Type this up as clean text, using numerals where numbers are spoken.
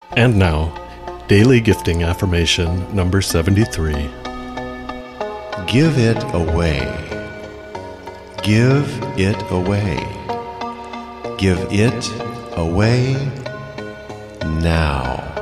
And now, Daily Gifting Affirmation number 73. Give it away. Give it away. Give it away now.